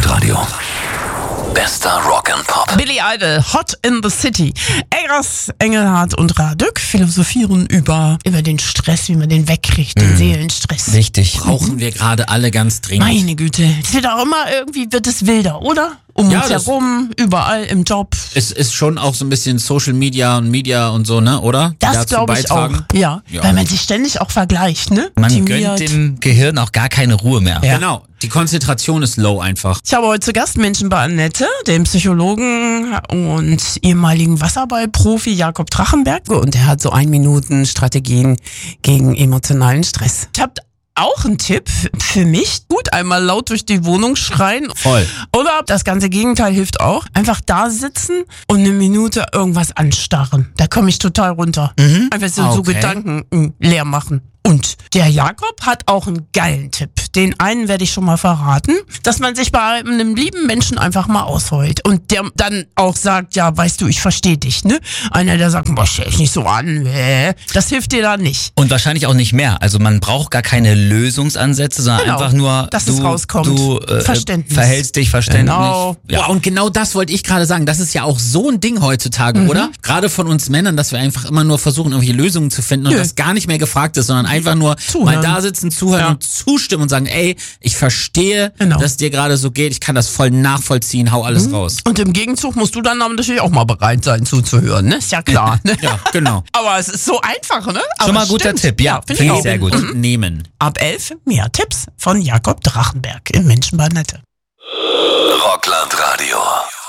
Rocklandradio. Bester Rock and Pop. Billy Idol, Hot in the City. Eggers, Engelhardt und Radück philosophieren über den Stress, wie man den wegkriegt, den Seelenstress. Richtig. Brauchen wir gerade alle ganz dringend. Meine Güte. Es wird auch immer irgendwie, wird es wilder, oder? Um uns herum, überall im Job. Es ist schon auch so ein bisschen Social Media und so, ne, oder? Die Das dazu glaube ich auch. beitragen. Ja, weil man sich ständig auch vergleicht, ne? Man Optimiert. gönnt dem Gehirn auch gar keine Ruhe mehr. Ja. Genau. Die Konzentration ist low einfach. Ich habe heute zu Gast Menschen bei Annette, dem Psychologen und ehemaligen Wasserballprofi Jakob Drachenberg. Und er hat so 1 Minuten Strategien gegen emotionalen Stress. Ich habe auch einen Tipp für mich. Gut, einmal laut durch die Wohnung schreien. Voll. Oder das ganze Gegenteil hilft auch. Einfach da sitzen und 1 Minute irgendwas anstarren. Da komme ich total runter. Einfach so Okay. Gedanken leer machen. Und der Jakob hat auch einen geilen Tipp. Den einen werde ich schon mal verraten, dass man sich bei einem lieben Menschen einfach mal ausheult. Und der dann auch sagt, ja, weißt du, ich verstehe dich, ne? Einer, der sagt, boah, stell dich nicht so an, das hilft dir da nicht. Und wahrscheinlich auch nicht mehr. Also man braucht gar keine Lösungsansätze, sondern Genau, einfach nur, dass es rauskommt. du Verständnis. verhältst dich verständlich. Genau. Ja. Boah, und genau das wollte ich gerade sagen. Das ist ja auch so ein Ding heutzutage, oder? Gerade von uns Männern, dass wir einfach immer nur versuchen, irgendwelche Lösungen zu finden und Nö. das gar nicht mehr gefragt ist, sondern einfach nur Zuhören. mal da sitzen, zuhören Ja. und zustimmen und sagen, ey, ich verstehe, Genau. dass es dir gerade so geht, ich kann das voll nachvollziehen, hau alles raus. Und im Gegenzug musst du dann aber natürlich auch mal bereit sein zuzuhören, ne? Ist ja klar, ne? Ja, genau. Aber es ist so einfach, ne? Aber Schon mal es guter stimmt. Tipp, ja. Finde Finde ich ich sehr gut. Und nehmen. Ab 11 mehr Tipps von Jakob Drachenberg im Menschen bei Annette. Rocklandradio.